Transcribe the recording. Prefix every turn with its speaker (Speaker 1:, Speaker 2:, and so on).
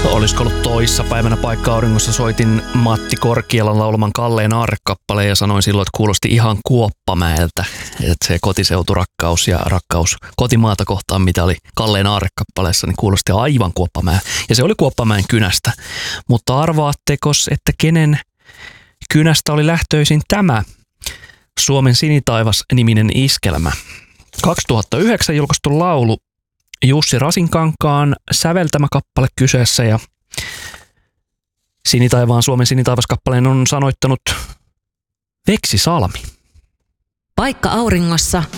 Speaker 1: Olisiko ollut toissa päivänä Paikka Auringossa, soitin Matti Korkialan laulaman Kalleen Aarre-kappaleen ja sanoin silloin, että kuulosti ihan Kuoppamäeltä. Että se kotiseuturakkaus ja rakkaus kotimaata kohtaan, mitä oli Kalleen Aarre-kappaleessa, niin kuulosti aivan Kuoppamäen. Ja se oli Kuoppamäen kynästä. Mutta arvaattekos, että kenen kynästä oli lähtöisin tämä Suomen sinitaivas-niminen iskelmä? 2009 julkaistu laulu, Jussi Rasinkankaan säveltämä kappale kyseessä, ja Suomen sinitaivas-kappaleen on sanoittanut Veksi Salmi.
Speaker 2: Paikka Auringossa